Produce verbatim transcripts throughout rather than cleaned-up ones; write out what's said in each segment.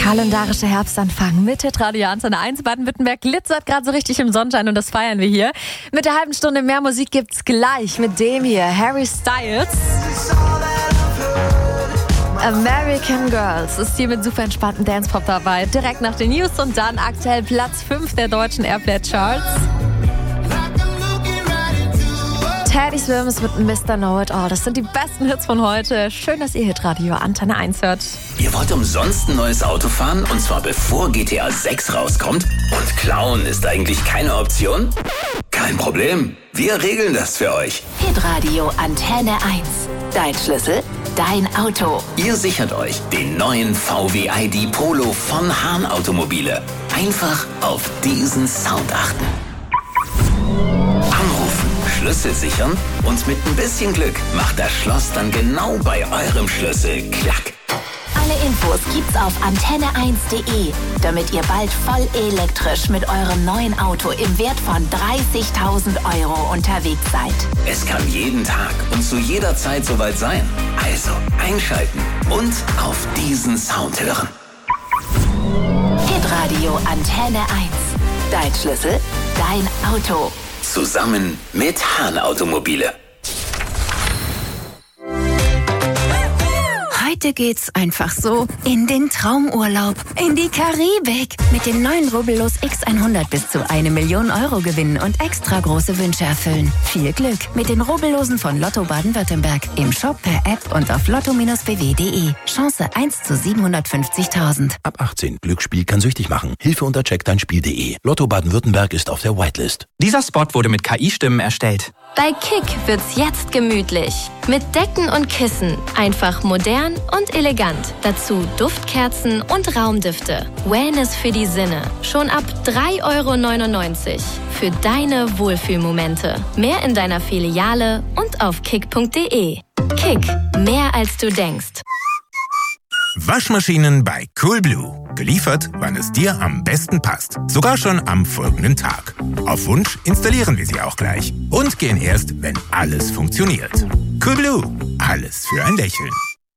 Kalendarische Herbstanfang mit Hitradio Antenne eins. Baden-Württemberg glitzert gerade so richtig im Sonnenschein und das feiern wir hier. Mit der halben Stunde mehr Musik gibt's gleich mit dem hier, Harry Styles. American Girls ist hier mit super entspannten Dance-Pop dabei. Direkt nach den News und dann aktuell Platz fünf der deutschen Airplay-Charts. Teddy Swims mit Mister Know It All. Das sind die besten Hits von heute. Schön, dass ihr Hitradio Antenne eins hört. Ihr wollt umsonst ein neues Auto fahren? Und zwar bevor G T A sechs rauskommt? Und klauen ist eigentlich keine Option? Kein Problem. Wir regeln das für euch. Hitradio Antenne eins. Dein Schlüssel, dein Auto. Ihr sichert euch den neuen V W I D Polo von Hahn Automobile. Einfach auf diesen Sound achten. Anrufen, Schlüssel sichern und mit ein bisschen Glück macht das Schloss dann genau bei eurem Schlüssel klack. Alle Infos gibt's auf antenne eins punkt de, damit ihr bald voll elektrisch mit eurem neuen Auto im Wert von dreißigtausend Euro unterwegs seid. Es kann jeden Tag und zu jeder Zeit soweit sein. Also einschalten und auf diesen Sound hören. Hitradio Antenne eins. Dein Schlüssel, dein Auto. Zusammen mit Hahn Automobile. Heute geht's einfach so in den Traumurlaub, in die Karibik. Mit dem neuen Rubbellos X hundert bis zu eine Million Euro gewinnen und extra große Wünsche erfüllen. Viel Glück mit den Rubbellosen von Lotto Baden-Württemberg. Im Shop, per App und auf lotto b w punkt de. Chance eins zu siebenhundertfünfzigtausend. Ab achtzehn. Glücksspiel kann süchtig machen. Hilfe unter check dein spiel punkt de. Lotto Baden-Württemberg ist auf der Whitelist. Dieser Spot wurde mit K I-Stimmen erstellt. Bei Kick wird's jetzt gemütlich. Mit Decken und Kissen. Einfach modern und elegant. Dazu Duftkerzen und Raumdüfte. Wellness für die Sinne. Schon ab drei Euro neunundneunzig. Für deine Wohlfühlmomente. Mehr in deiner Filiale und auf kick punkt de. Kick. Mehr als du denkst. Waschmaschinen bei Coolblue. Geliefert, wann es dir am besten passt. Sogar schon am folgenden Tag. Auf Wunsch installieren wir sie auch gleich. Und gehen erst, wenn alles funktioniert. Coolblue. Alles für ein Lächeln.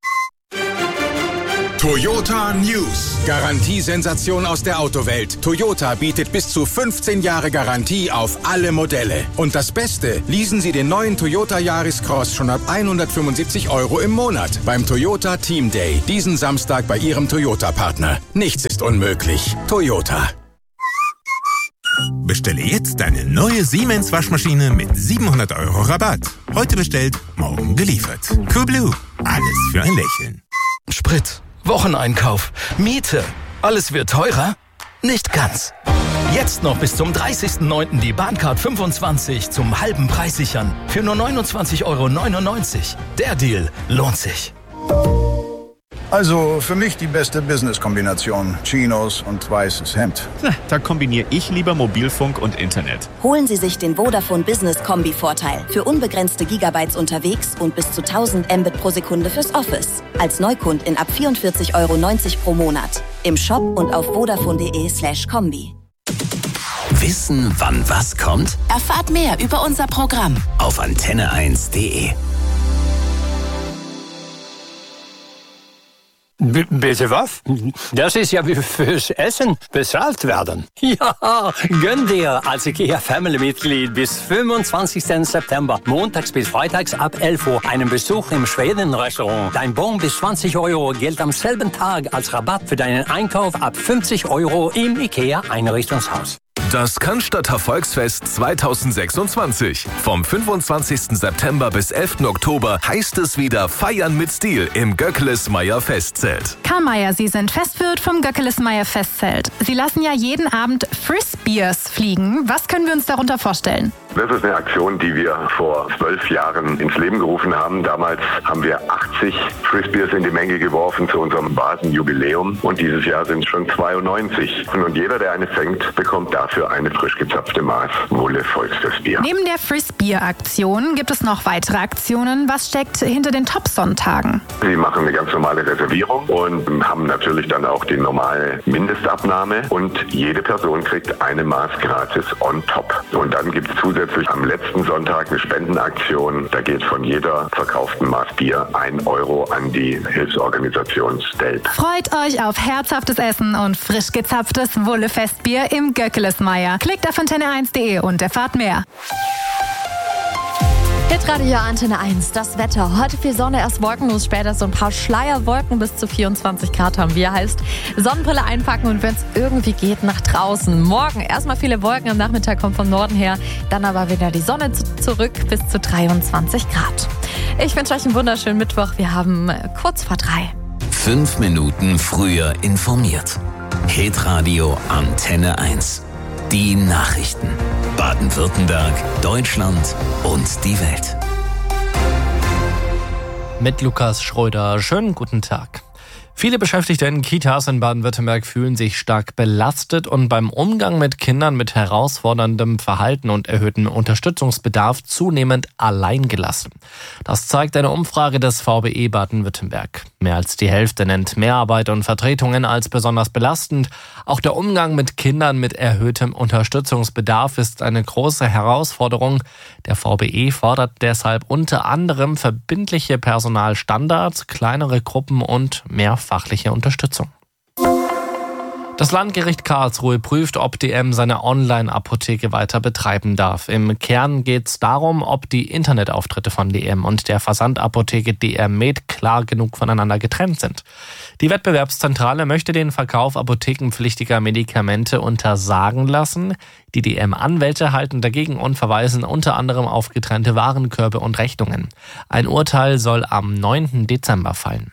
Toyota News. Garantiesensation aus der Autowelt. Toyota bietet bis zu fünfzehn Jahre Garantie auf alle Modelle. Und das Beste, leasen Sie den neuen Toyota Yaris Cross schon ab hundertfünfundsiebzig Euro im Monat beim Toyota Team Day. Diesen Samstag bei Ihrem Toyota-Partner. Nichts ist unmöglich. Toyota. Bestelle jetzt deine neue Siemens-Waschmaschine mit siebenhundert Euro Rabatt. Heute bestellt, morgen geliefert. Coolblue. Alles für ein Lächeln. Sprit. Wocheneinkauf, Miete, alles wird teurer? Nicht ganz. Jetzt noch bis zum dreißigsten neunten die Bahncard fünfundzwanzig zum halben Preis sichern. Für nur neunundzwanzig Euro neunundneunzig. Der Deal lohnt sich. Also für mich die beste Business-Kombination. Chinos und weißes Hemd. Na, da kombiniere ich lieber Mobilfunk und Internet. Holen Sie sich den Vodafone Business Kombi-Vorteil. Für unbegrenzte Gigabytes unterwegs und bis zu tausend Mbit pro Sekunde fürs Office. Als Neukundin ab vierundvierzig Euro neunzig pro Monat. Im Shop und auf vodafone.de slash Kombi. Wissen, wann was kommt? Erfahrt mehr über unser Programm auf antenne eins punkt de. B- bitte was? Das ist ja wie fürs Essen bezahlt werden. Ja, gönn dir als IKEA-Family-Mitglied bis fünfundzwanzigsten September, montags bis freitags ab elf Uhr, einen Besuch im Schweden-Restaurant. Dein Bon bis zwanzig Euro gilt am selben Tag als Rabatt für deinen Einkauf ab fünfzig Euro im IKEA-Einrichtungshaus. Das Cannstatter Volksfest zweitausendsechsundzwanzig. Vom fünfundzwanzigsten September bis elften Oktober heißt es wieder Feiern mit Stil im Göckeles-Meyer Festzelt. Karl Mayer, Sie sind Festwirt vom Göckeles-Meyer Festzelt. Sie lassen ja jeden Abend Frisbeers fliegen. Was können wir uns darunter vorstellen? Das ist eine Aktion, die wir vor zwölf Jahren ins Leben gerufen haben. Damals haben wir achtzig Frisbeers in die Menge geworfen zu unserem Basenjubiläum. Und dieses Jahr sind es schon zweiundneunzig. Und jeder, der eine fängt, bekommt dafür für eine frisch gezapfte Maß Wolle Volksfestbier. Neben der Frisbier-Aktion gibt es noch weitere Aktionen. Was steckt hinter den Top-Sonntagen? Sie machen eine ganz normale Reservierung und haben natürlich dann auch die normale Mindestabnahme und jede Person kriegt eine Maß gratis on top. Und dann gibt es zusätzlich am letzten Sonntag eine Spendenaktion. Da geht von jeder verkauften Maß Bier ein Euro an die Hilfsorganisation Stelp. Freut euch auf herzhaftes Essen und frisch gezapftes Wolle-Festbier im Göckelesmeier. Klickt auf antenne eins punkt de und erfahrt mehr. Hitradio Antenne eins, das Wetter. Heute viel Sonne, erst wolkenlos, später so ein paar Schleierwolken, bis zu vierundzwanzig Grad haben wir. Heißt, Sonnenbrille einpacken und wenn es irgendwie geht, nach draußen. Morgen erstmal viele Wolken, am Nachmittag kommt vom Norden her, dann aber wieder die Sonne zurück, bis zu dreiundzwanzig Grad. Ich wünsche euch einen wunderschönen Mittwoch. Wir haben kurz vor drei. Fünf Minuten früher informiert. Hitradio Antenne eins. Die Nachrichten. Baden-Württemberg, Deutschland und die Welt. Mit Lukas Schröder. Schönen guten Tag. Viele Beschäftigte in Kitas in Baden-Württemberg fühlen sich stark belastet und beim Umgang mit Kindern mit herausforderndem Verhalten und erhöhtem Unterstützungsbedarf zunehmend alleingelassen. Das zeigt eine Umfrage des V B E Baden-Württemberg. Mehr als die Hälfte nennt Mehrarbeit und Vertretungen als besonders belastend. Auch der Umgang mit Kindern mit erhöhtem Unterstützungsbedarf ist eine große Herausforderung. Der V B E fordert deshalb unter anderem verbindliche Personalstandards, kleinere Gruppen und mehr fachliche Unterstützung. Das Landgericht Karlsruhe prüft, ob D M seine Online-Apotheke weiter betreiben darf. Im Kern geht es darum, ob die Internetauftritte von D M und der Versandapotheke D R Med klar genug voneinander getrennt sind. Die Wettbewerbszentrale möchte den Verkauf apothekenpflichtiger Medikamente untersagen lassen. Die D M-Anwälte halten dagegen und verweisen unter anderem auf getrennte Warenkörbe und Rechnungen. Ein Urteil soll am neunten Dezember fallen.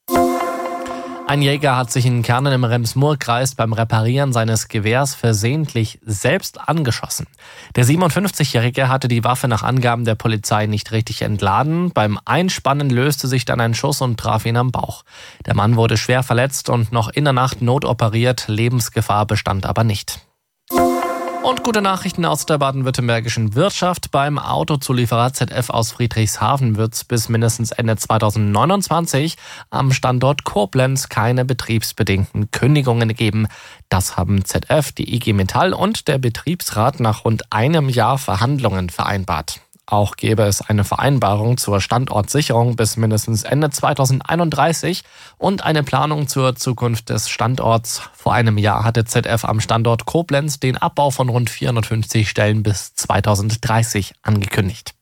Ein Jäger hat sich in Kernen im Rems-Murr-Kreis beim Reparieren seines Gewehrs versehentlich selbst angeschossen. Der siebenundfünfzigjährige hatte die Waffe nach Angaben der Polizei nicht richtig entladen. Beim Einspannen löste sich dann ein Schuss und traf ihn am Bauch. Der Mann wurde schwer verletzt und noch in der Nacht notoperiert. Lebensgefahr bestand aber nicht. Und gute Nachrichten aus der baden-württembergischen Wirtschaft. Beim Autozulieferer Z F aus Friedrichshafen wird es bis mindestens Ende zweitausendneunundzwanzig am Standort Koblenz keine betriebsbedingten Kündigungen geben. Das haben Z F, die I G Metall und der Betriebsrat nach rund einem Jahr Verhandlungen vereinbart. Auch gäbe es eine Vereinbarung zur Standortsicherung bis mindestens Ende zweitausendeinunddreißig und eine Planung zur Zukunft des Standorts. Vor einem Jahr hatte Z F am Standort Koblenz den Abbau von rund vierhundertfünfzig Stellen bis zweitausenddreißig angekündigt.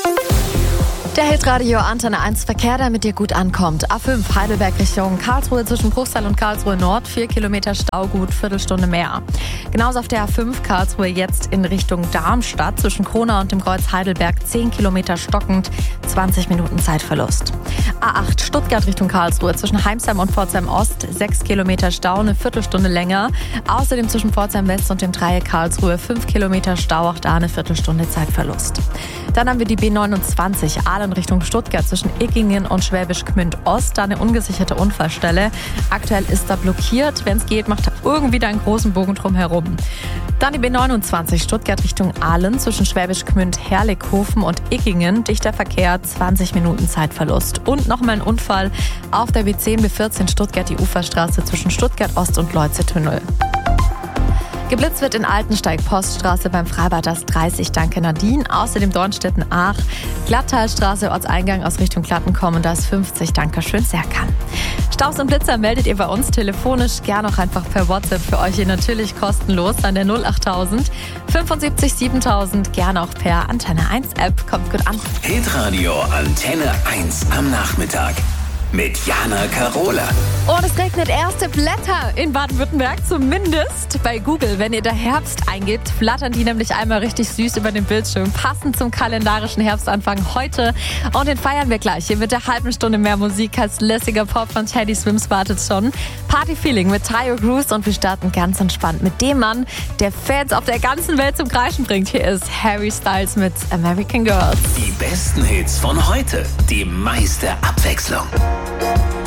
Der Hitradio Antenne eins Verkehr, damit ihr gut ankommt. A fünf Heidelberg Richtung Karlsruhe zwischen Bruchsal und Karlsruhe Nord. Vier Kilometer Stau, gut Viertelstunde mehr. Genauso auf der A fünf Karlsruhe jetzt in Richtung Darmstadt zwischen Kronau und dem Kreuz Heidelberg. Zehn Kilometer stockend, zwanzig Minuten Zeitverlust. A acht Stuttgart Richtung Karlsruhe zwischen Heimsheim und Pforzheim Ost. Sechs Kilometer Stau, eine Viertelstunde länger. Außerdem zwischen Pforzheim West und dem Dreieck Karlsruhe. Fünf Kilometer Stau, auch da eine Viertelstunde Zeitverlust. Dann haben wir die B neunundzwanzig in Richtung Stuttgart zwischen Iggingen und Schwäbisch Gmünd Ost. Da eine ungesicherte Unfallstelle. Aktuell ist da blockiert. Wenn es geht, macht er irgendwie da einen großen Bogen drum herum. Dann die B neunundzwanzig Stuttgart Richtung Aalen zwischen Schwäbisch Gmünd, Herrlichhofen und Iggingen. Dichter Verkehr, zwanzig Minuten Zeitverlust. Und nochmal ein Unfall auf der B zehn B vierzehn Stuttgart, die Uferstraße zwischen Stuttgart Ost und Leuze-Tunnel. Geblitzt wird in Altensteig, Poststraße beim Freibad das dreißig, danke Nadine. Außerdem Dornstetten-Aach, Glattalstraße, Ortseingang aus Richtung Glattenkommen, das fünfzig, danke schön Serkan. Staus und Blitzer meldet ihr bei uns telefonisch, gern auch einfach per WhatsApp für euch hier natürlich kostenlos an der null achttausend fünfundsiebzig siebentausend, gern auch per Antenne eins App, kommt gut an. Hitradio Antenne eins am Nachmittag. Mit Jana Karola. Und es regnet erste Blätter in Baden-Württemberg, zumindest bei Google. Wenn ihr da Herbst eingebt, flattern die nämlich einmal richtig süß über den Bildschirm. Passend zum kalendarischen Herbstanfang heute. Und den feiern wir gleich hier mit der halben Stunde mehr Musik als lässiger Pop von Teddy Swims wartet schon. Party-Feeling mit Tayo Cruz und wir starten ganz entspannt mit dem Mann, der Fans auf der ganzen Welt zum Kreischen bringt. Hier ist Harry Styles mit American Girls. Die besten Hits von heute, die meiste Abwechslung.